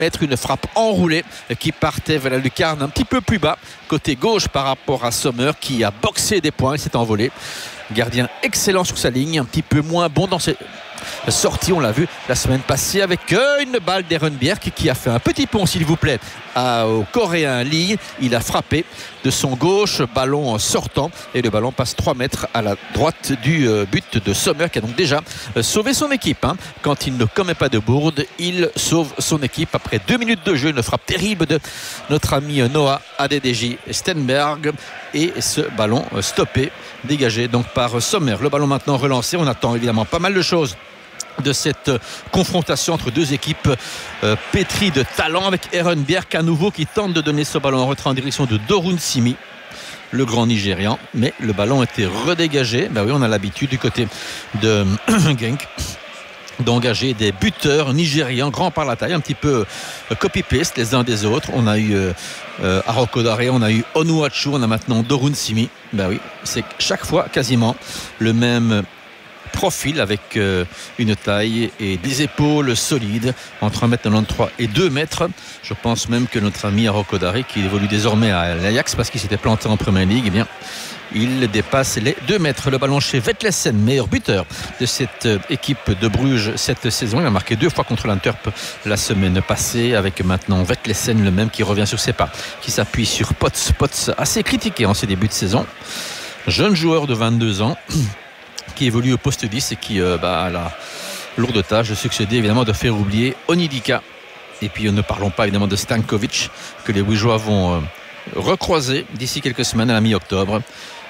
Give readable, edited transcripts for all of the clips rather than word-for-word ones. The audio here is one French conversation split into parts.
mettre une frappe enroulée qui partait vers la lucarne un petit peu plus bas, côté gauche par rapport à Sommer qui a boxé des points, il s'est envolé. Gardien excellent sur sa ligne, un petit peu moins bon dans ses sorties, on l'a vu la semaine passée avec une balle d'Ehrenberg qui a fait un petit pont s'il vous plaît au Coréen Lee. Il a frappé de son gauche, ballon sortant et le ballon passe 3 mètres à la droite du but de Sommer qui a donc déjà sauvé son équipe. Quand il ne commet pas de bourde, il sauve son équipe après 2 minutes de jeu. Une frappe terrible de notre ami Noah Adedji Stenberg et ce ballon stoppé, dégagé donc par Sommer. Le ballon maintenant relancé, on attend évidemment pas mal de choses de cette confrontation entre deux équipes pétries de talent, avec Ehrenberg à nouveau qui tente de donner ce ballon en retrait en direction de Dorun Simi, le grand Nigérian, mais le ballon était redégagé. Ben oui, on a l'habitude du côté de Genk d'engager des buteurs nigérians grands par la taille, un petit peu copy-paste les uns des autres. On a eu Arokodare, on a eu Onuachu, on a maintenant Dorun Simi. Ben oui, c'est chaque fois quasiment le même profil avec une taille et des épaules solides entre 1m93 et 2 mètres. Je pense même que notre ami Arokodare, qui évolue désormais à l'Ajax parce qu'il s'était planté en Première Ligue, eh bien, il dépasse les 2 mètres. Le ballon chez Vetlesen, meilleur buteur de cette équipe de Bruges cette saison. Il a marqué 2 fois contre l'Antwerp la semaine passée, avec maintenant Vetlesen, le même qui revient sur ses pas, qui s'appuie sur Potts, assez critiqué en ses débuts de saison. Jeune joueur de 22 ans qui évolue au poste 10 et qui a la lourde tâche de succéder évidemment de faire oublier Onidika. Et puis ne parlons pas évidemment de Stankovic que les Brugeois vont recroiser d'ici quelques semaines à la mi-octobre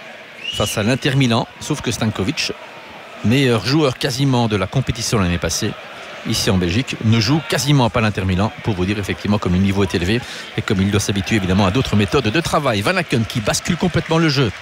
face à l'Inter Milan, sauf que Stankovic, meilleur joueur quasiment de la compétition l'année passée ici en Belgique, ne joue quasiment pas l'Inter Milan, pour vous dire effectivement comme le niveau est élevé et comme il doit s'habituer évidemment à d'autres méthodes de travail. Van Aken qui bascule complètement le jeu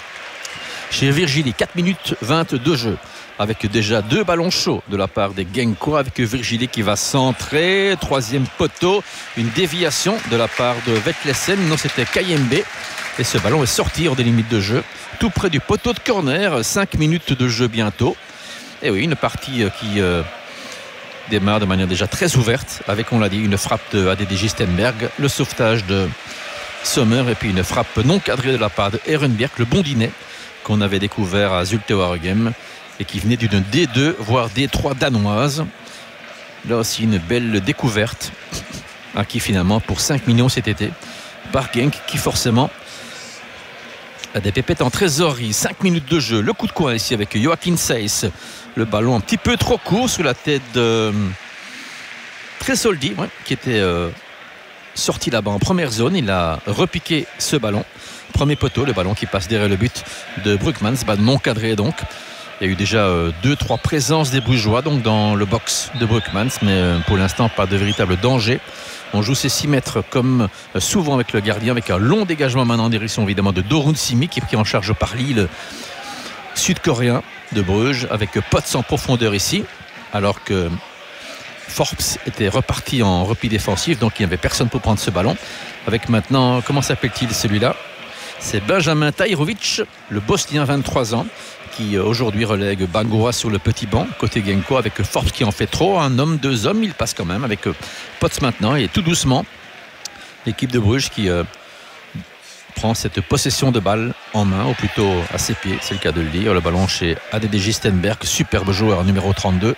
chez Virgili, 4 minutes 20 de jeu, avec déjà 2 ballons chauds de la part des Genkois, avec Virgili qui va centrer, 3e poteau, une déviation de la part de Vetlesen, non c'était Kayembe, et ce ballon est sorti hors des limites de jeu, tout près du poteau de corner. 5 minutes de jeu bientôt, et oui, une partie qui démarre de manière déjà très ouverte, avec, on l'a dit, une frappe de Adedji Stenberg, le sauvetage de Sommer, et puis une frappe non cadrée de la part de Ehrenberg, le bondinet qu'on avait découvert à Zulte Waregem et qui venait d'une D2 voire D3 danoise. Là aussi une belle découverte acquis finalement pour 5 millions cet été par Genk, qui forcément a des pépettes en trésorerie. 5 minutes de jeu, le coup de coin ici avec Joachim Seyss, le ballon un petit peu trop court sous la tête de Tresoldi, qui était sorti là-bas en première zone. Il a repiqué ce ballon, premier poteau, le ballon qui passe derrière le but de Brugmans, non cadré donc. Il y a eu déjà 2-3 présences des Brugeois donc dans le box de Brugmans, mais pour l'instant pas de véritable danger. On joue ces 6 mètres comme souvent avec le gardien, avec un long dégagement maintenant en direction évidemment de Dorun Simi, qui est pris en charge par Lille sud-coréen de Bruges, avec Potts en profondeur ici, alors que Forbes était reparti en repli défensif, donc il n'y avait personne pour prendre ce ballon. Avec maintenant, comment s'appelle-t-il celui-là? C'est Benjamin Tahirovic, le Bosnien, 23 ans, qui aujourd'hui relègue Bangoura sur le petit banc côté Genko, avec Forbes qui en fait trop, un homme, 2 hommes, il passe quand même avec Potts maintenant, et tout doucement l'équipe de Bruges qui prend cette possession de balle en main, ou plutôt à ses pieds, c'est le cas de le dire. Le ballon chez Adedji Stenberg, superbe joueur numéro 32,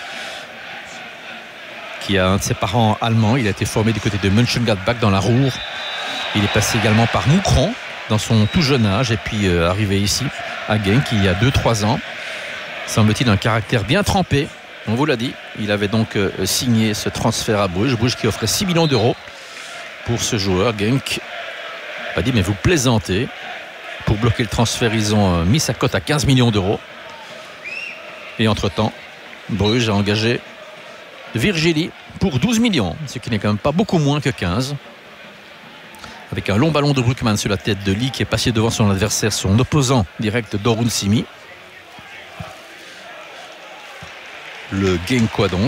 qui a un de ses parents allemands. Il a été formé du côté de Mönchengladbach dans la Ruhr. Il est passé également par Moucron dans son tout jeune âge, et puis arrivé ici à Genk il y a 2-3 ans. Semble-t-il un caractère bien trempé, on vous l'a dit. Il avait donc signé ce transfert à Bruges qui offrait 6 millions d'euros pour ce joueur. Genk a dit mais vous plaisantez. Pour bloquer le transfert, ils ont mis sa cote à 15 millions d'euros. Et entre-temps, Bruges a engagé Virgili pour 12 millions, ce qui n'est quand même pas beaucoup moins que 15. Avec un long ballon de Brugmans sur la tête de Lee, qui est passé devant son adversaire, son opposant direct Dorun Simi. Le Genkois donc.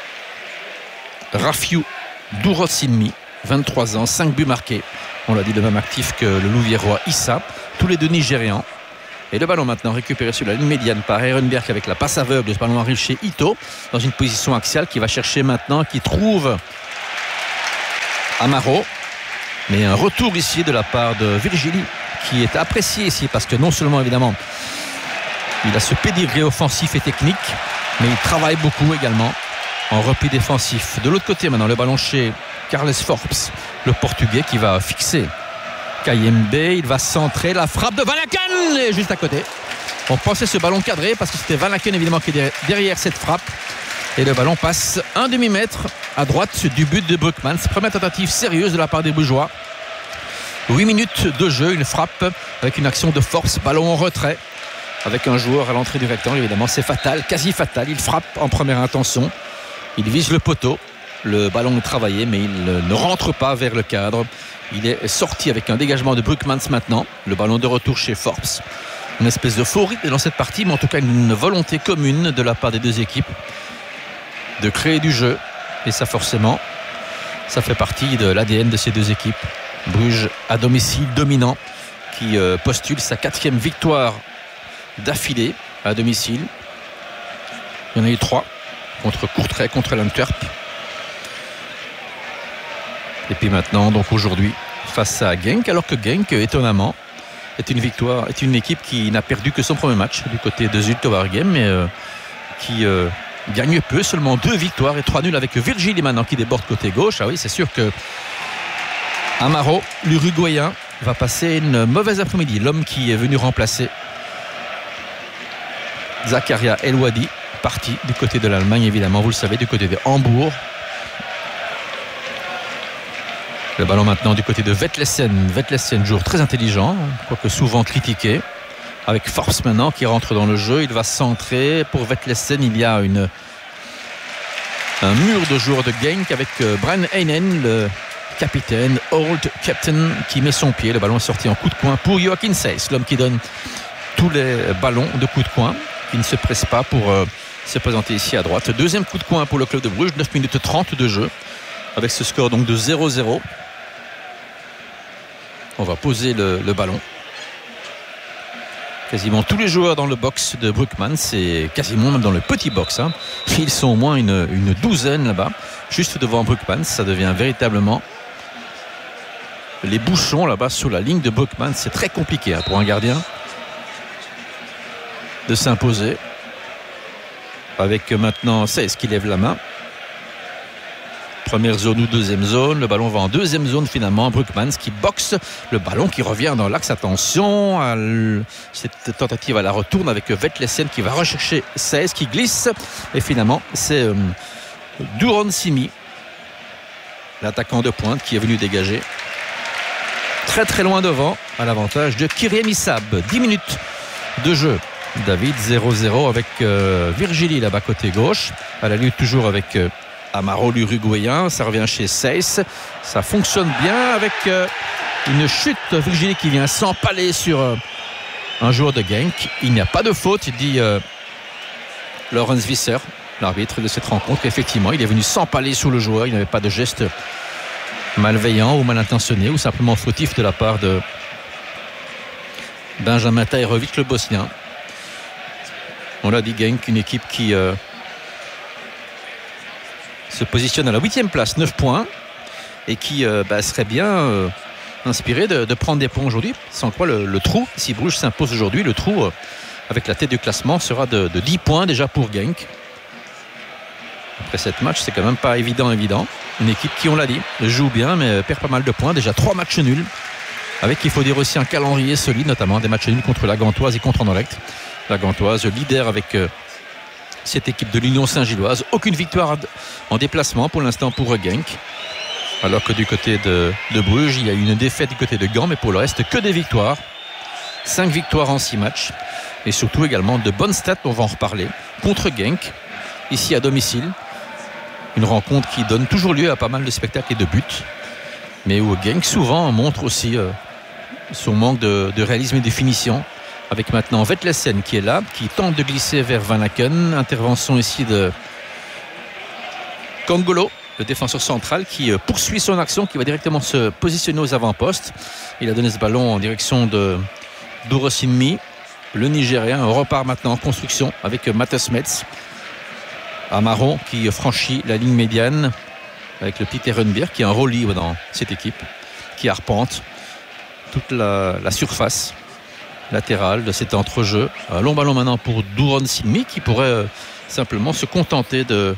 Rafiou Dourosinmi, 23 ans, 5 buts marqués. On l'a dit, le même actif que le Louviérois Issa, tous les deux nigérians. Et le ballon maintenant récupéré sur la ligne médiane par Ehrenberg, avec la passe aveugle. Ce ballon arrive chez Ito dans une position axiale, qui va chercher maintenant, qui trouve Amaro. Mais un retour ici de la part de Virgili qui est apprécié ici parce que non seulement évidemment il a ce pédigré offensif et technique, mais il travaille beaucoup également en repli défensif. De l'autre côté maintenant, le ballon chez Carles Forbes, le Portugais qui va fixer Kayembe. Il va centrer la frappe de Van Aken et juste à côté. On pensait ce ballon cadré parce que c'était Van Aken évidemment qui est derrière cette frappe. Et le ballon passe un demi-mètre à droite du but de Brugmans. Première tentative sérieuse de la part des Brugeois. 8 minutes de jeu, une frappe avec une action de force, ballon en retrait avec un joueur à l'entrée du rectangle. Évidemment c'est fatal, quasi fatal. Il frappe en première intention, il vise le poteau, le ballon est travaillé mais il ne rentre pas vers le cadre. Il est sorti avec un dégagement de Brugmans maintenant. Le ballon de retour chez Forbes. Une espèce de faux rythme dans cette partie, mais en tout cas une volonté commune de la part des deux équipes de créer du jeu. Et ça forcément, ça fait partie de l'ADN de ces deux équipes. Bruges à domicile dominant qui postule sa 4e victoire d'affilée à domicile. Il y en a eu 3 contre Courtrai, contre l'Antwerp. Et puis maintenant, donc aujourd'hui, face à Genk, alors que Genk, étonnamment, est une équipe qui n'a perdu que son premier match du côté de Zulte Waregem, mais qui gagne peu, seulement 2 victoires et 3 nuls avec Virgili maintenant qui déborde côté gauche. Ah oui, c'est sûr que Amaro, l'Uruguayen, va passer une mauvaise après-midi. L'homme qui est venu remplacer Zakaria El Wadi, parti du côté de l'Allemagne, évidemment, vous le savez, du côté de Hambourg. Le ballon maintenant du côté de Vetlesen. Vetlesen, joueur très intelligent, quoique souvent critiqué. Avec Forbes maintenant qui rentre dans le jeu. Il va centrer. Pour Vetlesen, il y a un mur de joueurs de Genk avec Brian Heinen, le capitaine, old captain, qui met son pied. Le ballon est sorti en coup de coin pour Joachim Seyss, l'homme qui donne tous les ballons de coup de coin, qui ne se presse pas pour se présenter ici à droite. Deuxième coup de coin pour le club de Bruges. 9 minutes 30 de jeu avec ce score donc de 0-0. On va poser le ballon. Quasiment tous les joueurs dans le box de Brugmans, c'est quasiment même dans le petit box, hein. Ils sont au moins une douzaine là-bas, juste devant Brugmans. Ça devient véritablement les bouchons là-bas sur la ligne de Brugmans. C'est très compliqué pour un gardien de s'imposer. Avec maintenant 16 qui lève la main. Première zone ou deuxième zone, le ballon va en deuxième zone finalement. Brugmans qui boxe le ballon qui revient dans l'axe. Attention, cette tentative à la retourne avec Vetlesen qui va rechercher 16 qui glisse et finalement c'est Duron Simi, l'attaquant de pointe, qui est venu dégager très très loin devant à l'avantage de Kyrian Issab. 10 minutes de jeu. David 0-0 avec Virgili là-bas côté gauche, à la lutte toujours avec Amaro l'Uruguayen. Ça revient chez Seyss, ça fonctionne bien avec une chute. Virgili qui vient s'empaler sur un joueur de Genk. Il n'y a pas de faute, dit Lorenz Visser, l'arbitre de cette rencontre. Effectivement, il est venu s'empaler sur le joueur. Il n'avait pas de geste malveillant ou mal intentionné ou simplement fautif de la part de Benjamin Tahirovic, le Bosnien. On l'a dit, Genk, une équipe qui se positionne à la 8e place, 9 points, et qui serait bien inspiré de prendre des points aujourd'hui. Sans quoi le trou, si Bruges s'impose aujourd'hui, le trou avec la tête du classement sera de 10 points déjà pour Genk. Après 7 matchs, c'est quand même pas évident. Une équipe qui, on l'a dit, joue bien mais perd pas mal de points. Déjà 3 matchs nuls, avec, il faut dire aussi, un calendrier solide, notamment des matchs nuls contre la Gantoise et contre Anderlecht. La Gantoise, leader avec cette équipe de l'Union Saint-Gilloise. Aucune victoire en déplacement pour l'instant pour Genk. Alors que du côté de Bruges, il y a eu une défaite du côté de Gand, mais pour le reste, que des victoires. 5 victoires en 6 matchs. Et surtout également de bonnes stats, on va en reparler, contre Genk, ici à domicile. Une rencontre qui donne toujours lieu à pas mal de spectacles et de buts. Mais où Genk souvent montre aussi son manque de réalisme et de finition. Avec maintenant Vetlesen qui est là, qui tente de glisser vers Van Aken. Intervention ici de Kongolo, le défenseur central, qui poursuit son action, qui va directement se positionner aux avant-postes. Il a donné ce ballon en direction de Durosinmi, le Nigérien. On repart maintenant en construction avec Matas Metz. Amaro qui franchit la ligne médiane avec le petit Ehrenberg qui est un rôle libre dans cette équipe, qui arpente toute la surface latérale de cet entrejeu. Un long ballon maintenant pour Duron Sinmi qui pourrait simplement se contenter de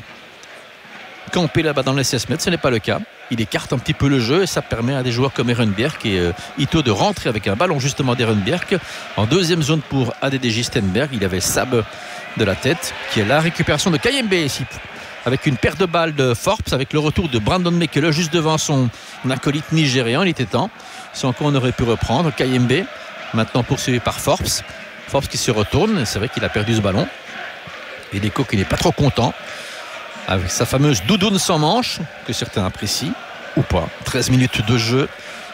camper là-bas dans les 16 mètres. Ce n'est pas le cas. Il écarte un petit peu le jeu et ça permet à des joueurs comme Ehrenberg et Ito de rentrer avec un ballon justement d'Ehrenberg en deuxième zone pour ADDJ Stenberg. Il avait Sab de la tête qui est la récupération de Kayembe ici avec une paire de balles de Forbes, avec le retour de Brandon Mekele juste devant son acolyte nigérian. Il était temps, sans quoi on aurait pu reprendre. Kayembe maintenant poursuivi par Forbes qui se retourne, c'est vrai qu'il a perdu ce ballon et Deco qui n'est pas trop content avec sa fameuse doudoune sans manche que certains apprécient ou pas. 13 minutes de jeu,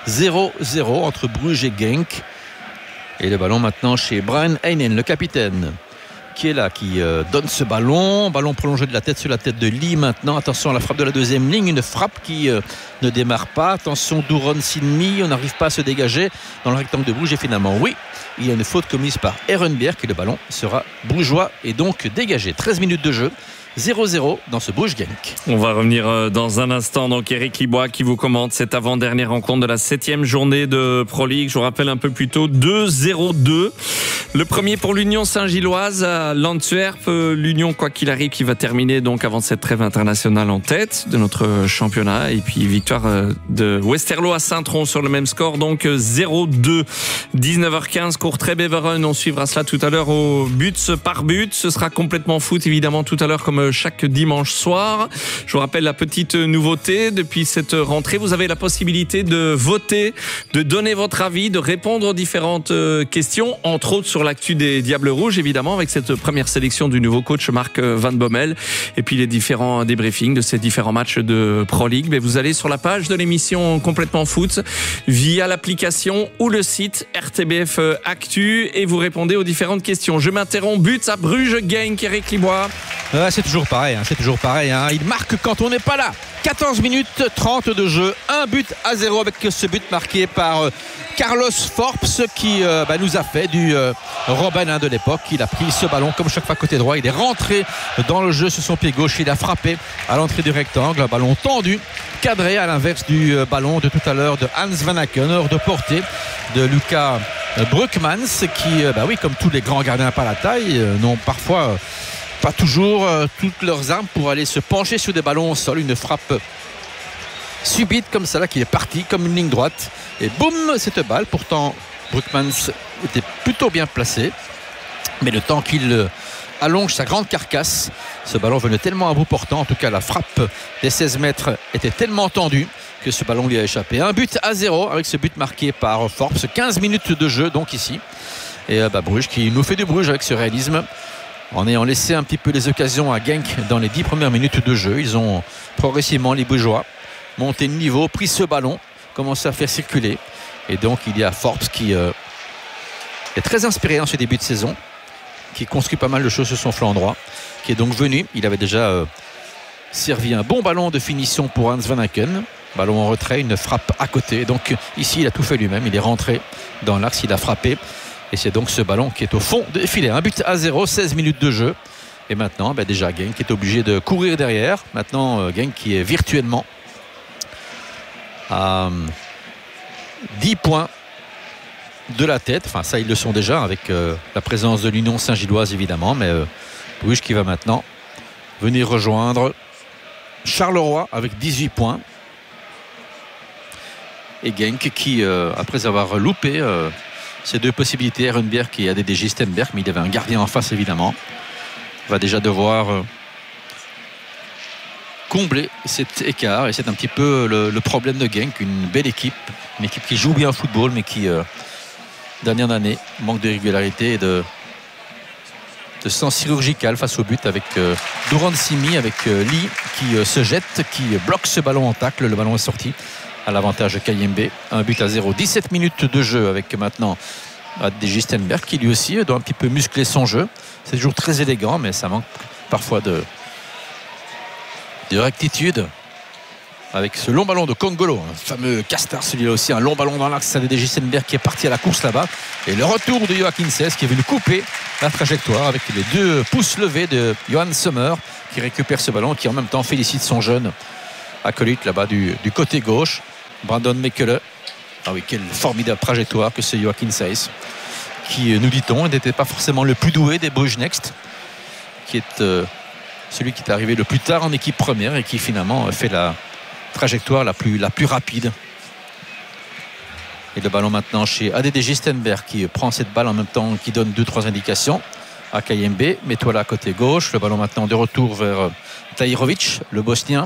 0-0 entre Bruges et Genk et le ballon maintenant chez Brian Heinen, le capitaine qui est là, qui donne ce ballon prolongé de la tête sur la tête de Lee maintenant. Attention à la frappe de la deuxième ligne, une frappe qui ne démarre pas. Attention Duron Sinmi, on n'arrive pas à se dégager dans le rectangle de Bruges et finalement oui, il y a une faute commise par Ehrenberg et le ballon sera brugeois et donc dégagé. 13 minutes de jeu, 0-0 dans ce Bruges Genk. On va revenir dans un instant. Donc Eric Libois qui vous commente cette avant-dernière rencontre de la 7e journée de Pro League. Je vous rappelle un peu plus tôt 2-0-2. Le premier pour l'Union Saint-Gilloise à l'Antwerp. L'Union, quoi qu'il arrive, qui va terminer donc avant cette trêve internationale en tête de notre championnat. Et puis victoire de Westerlo à Saint-Tron sur le même score. Donc 0-2. 19h15, Courtrai-Beveren. On suivra cela tout à l'heure au buts par but. Ce sera complètement foot évidemment tout à l'heure comme chaque dimanche soir. Je vous rappelle la petite nouveauté depuis cette rentrée. Vous avez la possibilité de voter, de donner votre avis, de répondre aux différentes questions, entre autres sur l'actu des Diables Rouges, évidemment, avec cette première sélection du nouveau coach Marc Van Bommel et puis les différents débriefings de ces différents matchs de Pro League. Mais vous allez sur la page de l'émission Complètement Foot via l'application ou le site RTBF Actu et vous répondez aux différentes questions. Je m'interromps. Buts à Bruges Genk, Eric Libois. C'est toujours pareil. Il marque quand on n'est pas là. 14 minutes 30 de jeu, 1-0 avec ce but marqué par Carlos Forbes qui nous a fait du Robben de l'époque. Il a pris ce ballon comme chaque fois côté droit. Il est rentré dans le jeu sur son pied gauche. Il a frappé à l'entrée du rectangle. Un ballon tendu, cadré à l'inverse du ballon de tout à l'heure de Hans Van Aken, hors de portée de Lucas Brugmans qui, comme tous les grands gardiens par la taille, n'ont parfois pas toujours toutes leurs armes pour aller se pencher sur des ballons au sol. Une frappe subite comme ça là qui est partie comme une ligne droite et boum, cette balle. Pourtant Brugmans était plutôt bien placé, mais le temps qu'il allonge sa grande carcasse, ce ballon venait tellement à bout portant. En tout cas la frappe des 16 mètres était tellement tendue que ce ballon lui a échappé. 1-0 avec ce but marqué par Forbes. 15 minutes de jeu donc ici et Bruges qui nous fait du Bruges avec ce réalisme en ayant laissé un petit peu les occasions à Genk dans les 10 premières minutes de jeu. Ils ont progressivement, les Brugeois, monté de niveau, pris ce ballon, commencé à faire circuler. Et donc il y a Forbes qui est très inspiré en ce début de saison, qui construit pas mal de choses sur son flanc droit, qui est donc venu. Il avait déjà servi un bon ballon de finition pour Hans Van Aken. Ballon en retrait, une frappe à côté. Donc ici il a tout fait lui-même, il est rentré dans l'axe, il a frappé. Et c'est donc ce ballon qui est au fond des filets. 1-0, 16 minutes de jeu. Et maintenant, déjà Genk est obligé de courir derrière. Maintenant, Genk qui est virtuellement à 10 points de la tête. Enfin, ça, ils le sont déjà avec la présence de l'Union Saint-Gilloise, évidemment. Mais Bruges qui va maintenant venir rejoindre Charleroi avec 18 points. Et Genk qui, après avoir loupé ces deux possibilités, Ehrenberg et ADDJ Stenberg, mais il y avait un gardien en face évidemment, va déjà devoir combler cet écart et c'est un petit peu le problème de Genk. Une belle équipe, une équipe qui joue bien au football mais qui dernière année manque de régularité et de sens chirurgical face au but avec Duron Sinmi, avec Lee qui se jette, qui bloque ce ballon en tacle. Le ballon est sorti à l'avantage de Kayembe. 1-0, 17 minutes de jeu avec maintenant ADDJ Stenberg qui lui aussi doit un petit peu muscler son jeu. C'est toujours très élégant mais ça manque parfois de rectitude avec ce long ballon de Kongolo, un fameux castar, celui-là aussi, un long ballon dans l'axe. ADDJ Stenberg qui est parti à la course là-bas et le retour de Joachim Sess qui est venu couper la trajectoire avec les deux pouces levés de Johan Sommer qui récupère ce ballon, qui en même temps félicite son jeune acolyte là-bas du côté gauche. Brandon Mekele. Ah oui, quelle formidable trajectoire que ce Joachim Seyss, qui, nous dit-on, n'était pas forcément le plus doué des Bruges Next, qui est celui qui est arrivé le plus tard en équipe première et qui finalement fait la trajectoire la plus rapide. Et le ballon maintenant chez ADD Gistenberg, qui prend cette balle en même temps, qui donne 2-3 indications à Kayembe. Mets-toi là côté gauche. Le ballon maintenant de retour vers Tahirovic, le Bosnien.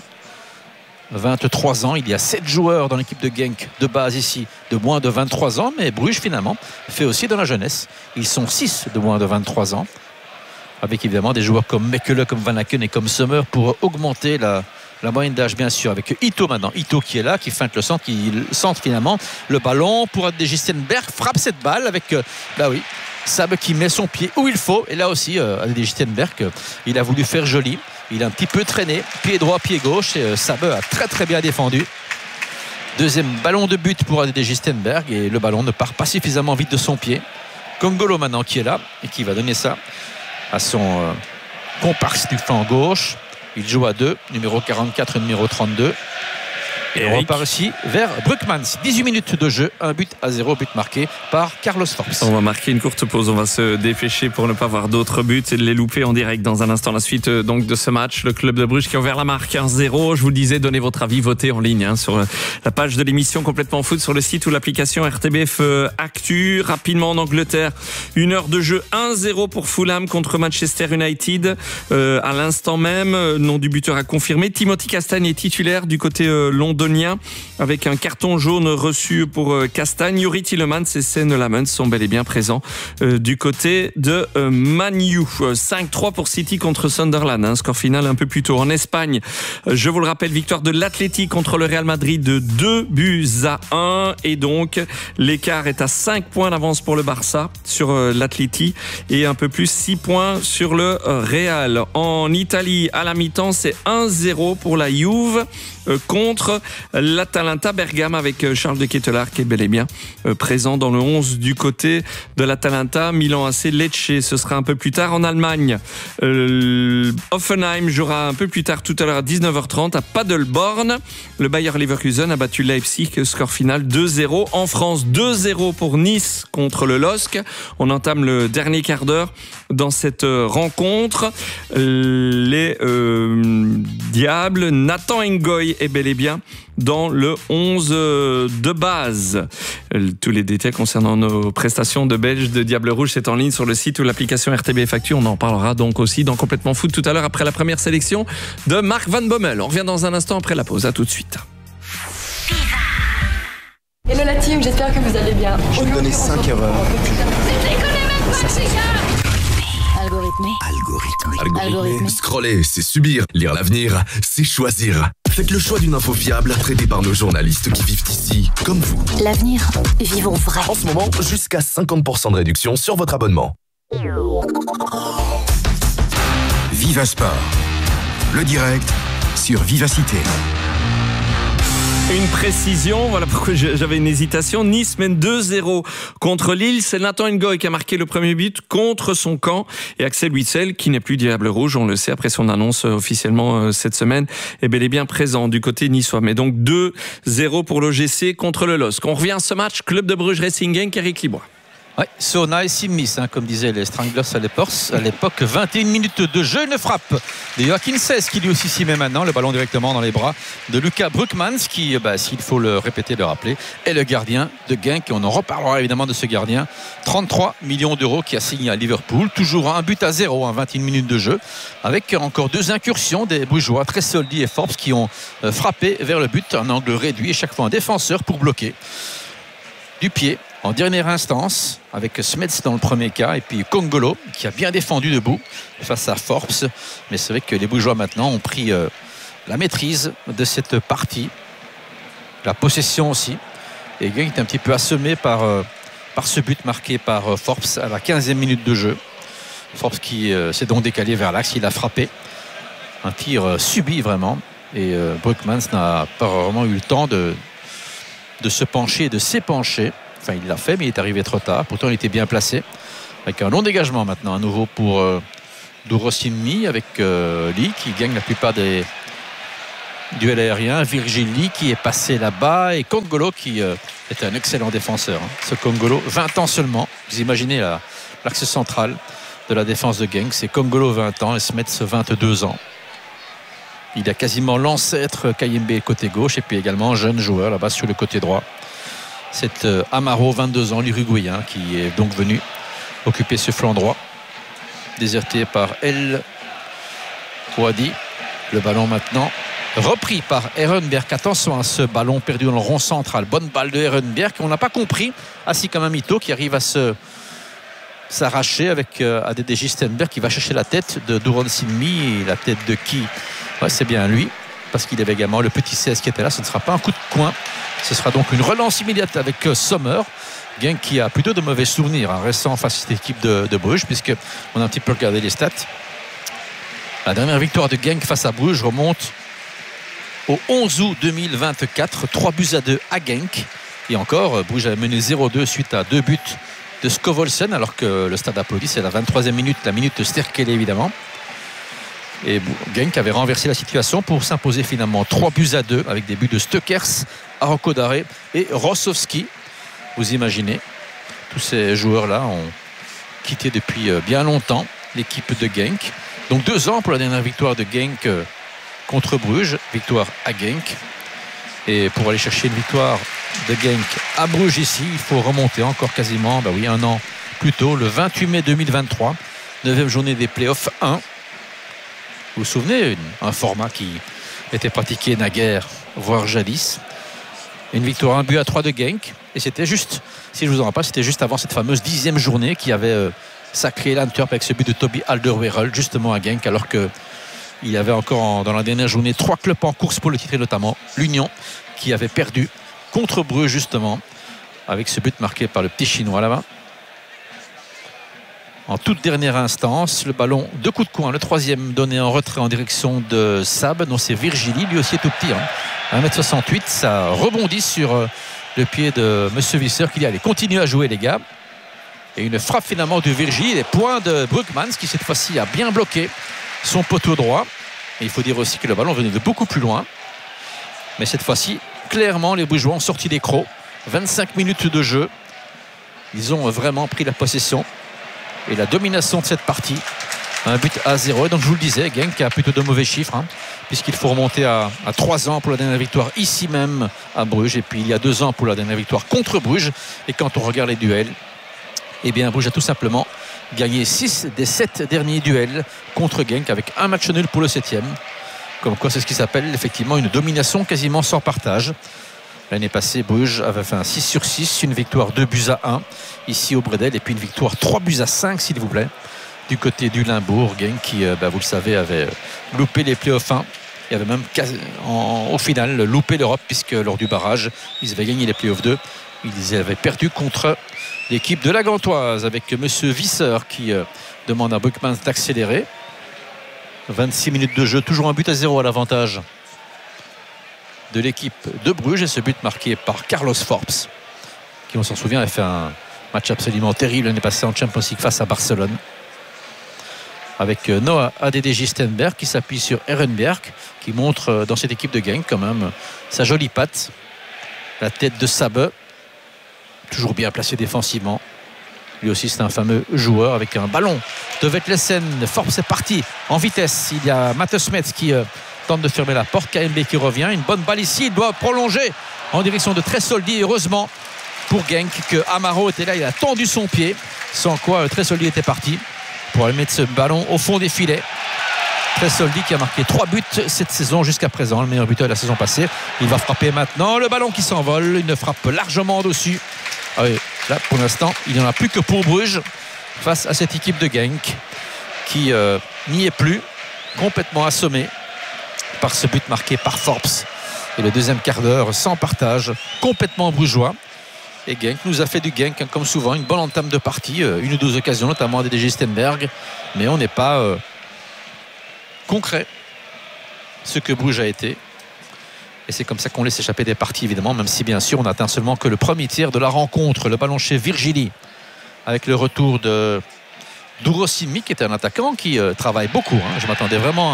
23 ans, il y a 7 joueurs dans l'équipe de Genk de base ici de moins de 23 ans, mais Bruges finalement fait aussi dans la jeunesse. Ils sont 6 de moins de 23 ans, avec évidemment des joueurs comme Mekele, comme Van Aken et comme Sommer pour augmenter la moyenne d'âge, bien sûr, avec Ito maintenant. Ito qui est là, qui feinte le centre, qui centre finalement le ballon pour ADD Gistenberg, frappe cette balle avec, Sab qui met son pied où il faut. Et là aussi, ADD Gistenberg, il a voulu faire joli. Il a un petit peu traîné, pied droit, pied gauche, et Sab a très très bien défendu. Deuxième ballon de but pour ADD Gistenberg, et le ballon ne part pas suffisamment vite de son pied. Kongolo maintenant qui est là et qui va donner ça à son comparse du flanc gauche. Il joue à 2, numéro 44 et numéro 32. Et on repart ici vers Brugmans. 18 minutes de jeu, 1-0, but marqué par Carlos Forbes. On va marquer une courte pause, on va se dépêcher pour ne pas voir d'autres buts et de les louper en direct dans un instant. La suite donc de ce match, le club de Bruges qui a ouvert la marque 1-0. Je vous le disais, donnez votre avis, votez en ligne sur la page de l'émission Complètement Foot sur le site ou l'application RTBF Actu. Rapidement en Angleterre, 1 heure de jeu, 1-0 pour Fulham contre Manchester United. À l'instant même, nom du buteur à confirmer. Timothy Castagne est titulaire du côté londonien avec un carton jaune reçu pour Castagne. Yuri Tielemans et Seine Lamens sont bel et bien présents du côté de Man U. 5-3 pour City contre Sunderland, score final un peu plus tôt. En Espagne, je vous le rappelle, victoire de l'Athletic contre le Real Madrid de 2-1 et donc l'écart est à 5 points d'avance pour le Barça sur l'Athletic et un peu plus 6 points sur le Real. En Italie, à la mi-temps, c'est 1-0 pour la Juve contre l'Atalanta Bergame avec Charles de Ketelaar qui est bel et bien présent dans le 11 du côté de l'Atalanta. Milan AC Lecce, ce sera un peu plus tard. En Allemagne, Hoffenheim jouera un peu plus tard tout à l'heure à 19h30 à Paderborn. Le Bayer Leverkusen a battu Leipzig, score final 2-0. En France, 2-0 pour Nice contre le LOSC. On entame le dernier quart d'heure dans cette rencontre. Les Diables, Nathan Ngoy est bel et bien dans le 11 de base. Tous les détails concernant nos prestations de Belges de Diable Rouge, c'est en ligne sur le site ou l'application RTBF Actu. On en parlera donc aussi dans Complètement Foot tout à l'heure après la première sélection de Marc Van Bommel. On revient dans un instant après la pause. À tout de suite. Hello la team, j'espère que vous allez bien. Je vais te donner 5 erreurs. Algorithmé. Scroller, c'est subir. Lire l'avenir, c'est choisir. Faites le choix d'une info fiable, traitée par nos journalistes qui vivent ici, comme vous. L'avenir, vivons vrai. En ce moment, jusqu'à 50% de réduction sur votre abonnement. Viva Sport, le direct sur Vivacité. Une précision, voilà pourquoi j'avais une hésitation. Nice mène 2-0 contre Lille. C'est Nathan Ngoy qui a marqué le premier but contre son camp. Et Axel Witsel, qui n'est plus Diable Rouge, on le sait après son annonce officiellement cette semaine, est bel et bien présent du côté niçois. Mais donc 2-0 pour l'OGC contre le LOSC. On revient à ce match, Club de Bruges Racing Genk, Eric Libois. Ouais, so nice, he miss, comme disaient les Stranglers à l'époque. 21 minutes de jeu, une frappe de Joachim Seyss qui lui aussi s'y met maintenant. Le ballon directement dans les bras de Luca Brugmans qui, s'il faut le répéter, le rappeler, est le gardien de Genk. Et on en reparlera évidemment de ce gardien. 33 millions d'euros qui a signé à Liverpool. Toujours un but à 0, 21 minutes de jeu. Avec encore 2 incursions des Brugeois, Tresoldi et Forbes, qui ont frappé vers le but. Un angle réduit et chaque fois un défenseur pour bloquer du pied. En dernière instance, avec Smets dans le premier cas, et puis Kongolo, qui a bien défendu debout face à Forbes. Mais c'est vrai que les Brugeois maintenant ont pris la maîtrise de cette partie, la possession aussi. Et Genk est un petit peu assommé par ce but marqué par Forbes à la 15e minute de jeu. Forbes qui s'est donc décalé vers l'axe, il a frappé. Un tir subi vraiment. Et Brugmans n'a pas vraiment eu le temps de se pencher et de s'épancher. Enfin, il l'a fait, mais il est arrivé trop tard. Pourtant, il était bien placé. Avec un long dégagement maintenant, à nouveau pour Douro Simi, avec Lee, qui gagne la plupart des Duel aérien, Virgili qui est passé là-bas et Kongolo qui est un excellent défenseur. Ce Kongolo, 20 ans seulement. Vous imaginez l'axe central de la défense de Genk, c'est Kongolo 20 ans et Smets 22 ans. Il a quasiment l'ancêtre Kayembe côté gauche et puis également un jeune joueur là-bas sur le côté droit. C'est Amaro, 22 ans, l'Uruguayen, qui est donc venu occuper ce flanc droit, déserté par El Ouadi. Le ballon maintenant repris par Ehrenberg. Attention à ce ballon perdu dans le rond central. Bonne balle de Ehrenberg. On n'a pas compris. Ainsi comme un Mito qui arrive à s'arracher avec Adede Gistenberg qui va chercher la tête de Duron Sinmi. Et la tête de qui? Ouais, c'est bien lui. Parce qu'il avait également le petit 16 qui était là. Ce ne sera pas un coup de coin. Ce sera donc une relance immédiate avec Sommer. Genk qui a plutôt de mauvais souvenirs récents face à cette équipe de Bruges, puisqu'on a un petit peu regardé les stats. La dernière victoire de Genk face à Bruges remonte au 11 août 2024, 3-2 à Genk. Et encore, Bruges a mené 0-2 suite à 2 buts de Scovolsen, alors que le stade applaudit. C'est la 23e minute, la minute de Sterkele évidemment. Et Genk avait renversé la situation pour s'imposer finalement 3-2 avec des buts de Stöckers, Arokodare et Rossovski. Vous imaginez, tous ces joueurs-là ont quitté depuis bien longtemps l'équipe de Genk. Donc 2 ans pour la dernière victoire de Genk contre Bruges, victoire à Genk. Et pour aller chercher une victoire de Genk à Bruges ici, il faut remonter encore quasiment, un an plus tôt, le 28 mai 2023, 9e journée des playoffs 1. Vous vous souvenez, un format qui était pratiqué naguère, voire jadis. Une victoire 1-3 de Genk. Et c'était juste, si je vous en rappelle, c'était juste avant cette fameuse 10e journée qui avait sacré l'Antwerp avec ce but de Toby Alderweireld justement à Genk, alors qu'il y avait encore dans la dernière journée 3 clubs en course pour le titre, et notamment l'Union qui avait perdu contre Bruges justement avec ce but marqué par le petit chinois là-bas. En toute dernière instance, le ballon de coup de coin, le 3e donné en retrait en direction de Sab, dont c'est Virgili, lui aussi est tout petit, 1m68, ça rebondit sur le pied de M. Visser qui dit allez, continuez à jouer les gars. Et une frappe finalement de Virgili, les points de Brugmans qui cette fois-ci a bien bloqué son poteau droit. Et il faut dire aussi que le ballon venait de beaucoup plus loin. Mais cette fois-ci, clairement, les Brugeois ont sorti des crocs. 25 minutes de jeu. Ils ont vraiment pris la possession et la domination de cette partie. Un but à 0. Et donc je vous le disais, Genk a plutôt de mauvais chiffres, puisqu'il faut remonter à 3 ans pour la dernière victoire ici même à Bruges. Et puis il y a 2 ans pour la dernière victoire contre Bruges. Et quand on regarde les duels, eh bien Bruges a tout simplement gagné 6 des 7 derniers duels contre Genk, avec un match nul pour le 7e. Comme quoi c'est ce qui s'appelle effectivement une domination quasiment sans partage. L'année passée, Bruges avait fait un 6/6, une victoire 2-1 ici au Bredel, et puis une victoire 3-5 s'il vous plaît du côté du Limbourg. Genk qui, vous le savez, avait loupé les playoffs 1 et avait même au final loupé l'Europe, puisque lors du barrage ils avaient gagné les playoffs 2. Ils avaient perdu contre l'équipe de la Gantoise avec M. Visser qui demande à Brugmans d'accélérer. 26 minutes de jeu, toujours un but à 0 à l'avantage de l'équipe de Bruges, et ce but marqué par Carlos Forbes qui, on s'en souvient, avait fait un match absolument terrible l'année passée en Champions League face à Barcelone, avec Noah Adede Gistenberg qui s'appuie sur Ehrenberg, qui montre dans cette équipe de Genk quand même sa jolie patte, la tête de Sabbe, toujours bien placé défensivement. Lui aussi c'est un fameux joueur avec un ballon de Vetlesen. Forbes est parti en vitesse. Il y a Matthias Smets qui tente de fermer la porte. KMB qui revient. Une bonne balle ici. Il doit prolonger en direction de Tresoldi. Heureusement pour Genk que Amaro était là. Il a tendu son pied. Sans quoi Tresoldi était parti pour aller mettre ce ballon au fond des filets. Tresoldi qui a marqué 3 buts cette saison jusqu'à présent. Le meilleur buteur de la saison passée. Il va frapper maintenant. Le ballon qui s'envole. Une frappe largement au-dessus. Ah oui, là pour l'instant il n'y en a plus que pour Bruges face à cette équipe de Genk qui n'y est plus, complètement assommée par ce but marqué par Forbes. Et le deuxième quart d'heure sans partage, complètement brugeois. Et Genk nous a fait du Genk comme souvent, une bonne entame de partie, une ou deux occasions notamment à DDG Stenberg, mais on n'est pas concret, ce que Bruges a été. Et c'est comme ça qu'on laisse échapper des parties évidemment, même si bien sûr on n'atteint seulement que le premier tiers de la rencontre. Le ballon chez Virgili avec le retour de Durosimi qui est un attaquant qui travaille beaucoup. Je m'attendais vraiment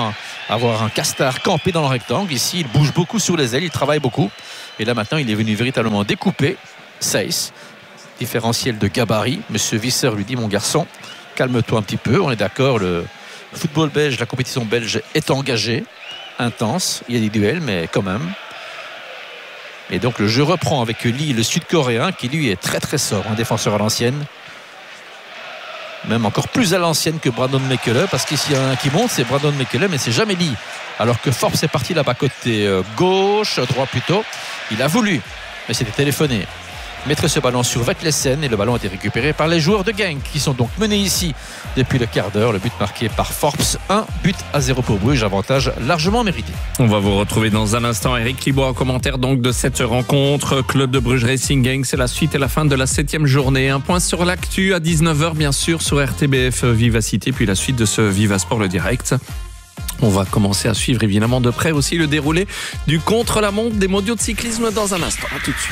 avoir un Castard campé dans le rectangle. Ici, il bouge beaucoup sur les ailes, il travaille beaucoup. Et là, maintenant, il est venu véritablement découper Seyss. Différentiel de gabarit. Monsieur Visser lui dit, mon garçon, calme-toi un petit peu. On est d'accord, le football belge, la compétition belge est engagée, intense. Il y a des duels, mais quand même. Et donc, le jeu reprend avec Lee, le Sud-Coréen, qui lui est très très sobre, un défenseur à l'ancienne. Même encore plus à l'ancienne que Brandon Mekele, parce qu'ici, il y en a un qui monte, c'est Brandon Mekele, mais c'est jamais Lee. Alors que Forbes est parti là-bas côté gauche, droit plutôt. Il a voulu, mais c'était téléphoné, mettre ce ballon sur Vetlesen et le ballon a été récupéré par les joueurs de Genk qui sont donc menés ici depuis le quart d'heure. Le but marqué par Forbes, 1-0 pour Bruges, avantage largement mérité. On va vous retrouver dans un instant. Eric Libois en commentaire donc de cette rencontre. Club de Bruges Racing Genk, c'est la suite et la fin de la 7e journée. Un point sur l'actu à 19h bien sûr sur RTBF Vivacité, puis la suite de ce Viva Sport le direct. On va commencer à suivre évidemment de près aussi le déroulé du contre-la-montre des mondiaux de cyclisme dans un instant. À tout de suite.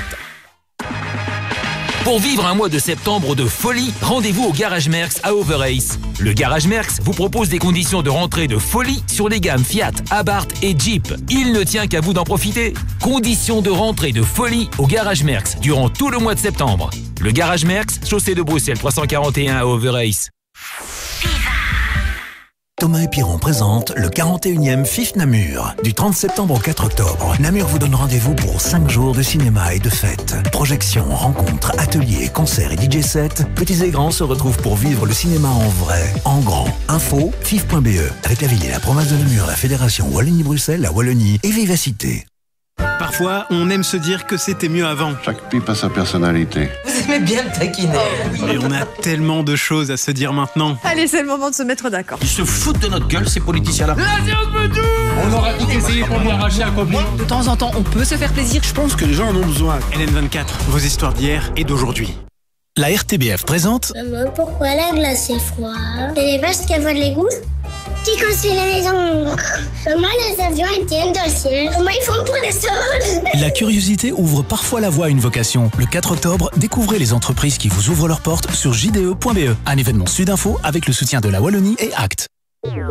Pour vivre un mois de septembre de folie, rendez-vous au Garage Merckx à Overace. Le Garage Merckx vous propose des conditions de rentrée de folie sur les gammes Fiat, Abarth et Jeep. Il ne tient qu'à vous d'en profiter. Conditions de rentrée de folie au Garage Merckx durant tout le mois de septembre. Le Garage Merckx, chaussée de Bruxelles 341 à Overace. Thomas et Piron présente le 41e FIF Namur. Du 30 septembre au 4 octobre, Namur vous donne rendez-vous pour 5 jours de cinéma et de fêtes. Projections, rencontres, ateliers, concerts et DJ sets, petits et grands se retrouvent pour vivre le cinéma en vrai, en grand. Info, fif.be, avec la ville et la province de Namur, la fédération Wallonie-Bruxelles, la Wallonie et Vivacité. Parfois, on aime se dire que c'était mieux avant. Chaque pipe a sa personnalité. Vous aimez bien le taquiner. Mais on a tellement de choses à se dire maintenant. Allez, c'est le moment de se mettre d'accord. Ils se foutent de notre gueule, ces politiciens-là. La séance me tout. On aura tout essayé pour lui arracher un copain. De temps en temps, on peut se faire plaisir. Je pense que les gens en ont besoin. LN24, vos histoires d'hier et d'aujourd'hui. La RTBF présente... Maman, pourquoi la glace est froide? C'est les vaches qui avalent les gousses? Qui construit la maison? Comment les avions ils tiennent dans le ciel? Comment ils font pour les sols? La curiosité ouvre parfois la voie à une vocation. Le 4 octobre, découvrez les entreprises qui vous ouvrent leurs portes sur jde.be. Un événement Sudinfo avec le soutien de la Wallonie et Act.